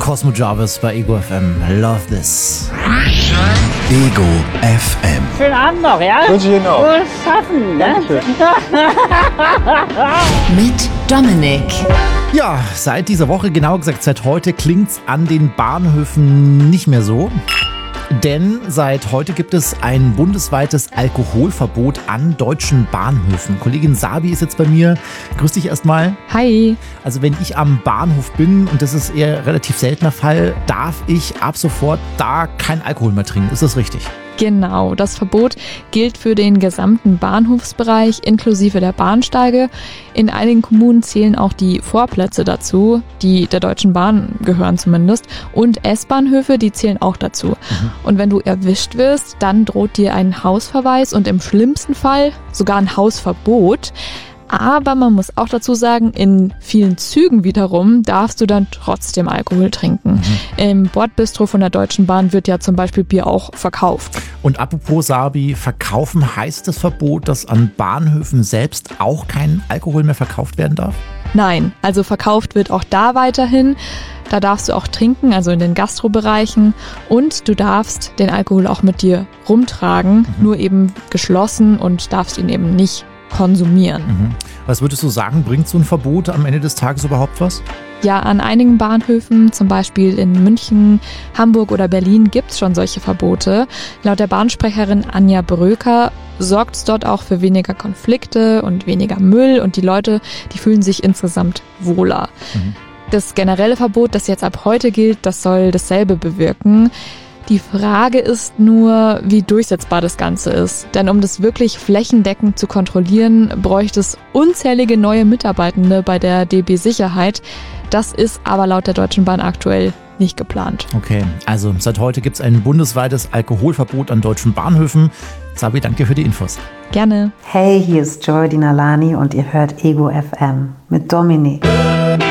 Cosmo Jarvis bei Ego FM. Love this. Ego FM. Schönen Abend noch, ja? Wünsche ich Ihnen auch. Frohes Schaffen, ne? Mit Dominik. Ja, seit dieser Woche, genau gesagt seit heute, klingt's an den Bahnhöfen nicht mehr so. Denn seit heute gibt es ein bundesweites Alkoholverbot an deutschen Bahnhöfen. Kollegin Sabi ist jetzt bei mir. Grüß dich erstmal. Hi. Also wenn ich am Bahnhof bin, und das ist eher relativ seltener Fall, darf ich ab sofort da kein Alkohol mehr trinken. Ist das richtig? Genau, das Verbot gilt für den gesamten Bahnhofsbereich inklusive der Bahnsteige. In einigen Kommunen zählen auch die Vorplätze dazu, die der Deutschen Bahn gehören zumindest. Und S-Bahnhöfe, die zählen auch dazu. Und wenn du erwischt wirst, dann droht dir ein Hausverweis und im schlimmsten Fall sogar ein Hausverbot. Aber man muss auch dazu sagen, in vielen Zügen wiederum darfst du dann trotzdem Alkohol trinken. Im Bordbistro von der Deutschen Bahn wird ja zum Beispiel Bier auch verkauft. Und apropos Sabi, verkaufen heißt das Verbot, dass an Bahnhöfen selbst auch kein Alkohol mehr verkauft werden darf? Nein, also verkauft wird auch da weiterhin. Da darfst du auch trinken, also in den Gastrobereichen. Und du darfst den Alkohol auch mit dir rumtragen, nur eben geschlossen und darfst ihn eben nicht konsumieren. Was würdest du sagen, bringt so ein Verbot am Ende des Tages überhaupt was? Ja, an einigen Bahnhöfen, zum Beispiel in München, Hamburg oder Berlin, gibt es schon solche Verbote. Laut der Bahnsprecherin Anja Bröker sorgt es dort auch für weniger Konflikte und weniger Müll und die Leute, die fühlen sich insgesamt wohler. Das generelle Verbot, das jetzt ab heute gilt, das soll dasselbe bewirken. Die Frage ist nur, wie durchsetzbar das Ganze ist. Denn um das wirklich flächendeckend zu kontrollieren, bräuchte es unzählige neue Mitarbeitende bei der DB Sicherheit. Das ist aber laut der Deutschen Bahn aktuell nicht geplant. Okay, also seit heute gibt es ein bundesweites Alkoholverbot an deutschen Bahnhöfen. Sabi, danke für die Infos. Gerne. Hey, hier ist Joy Dinalani und ihr hört Ego FM mit Dominik.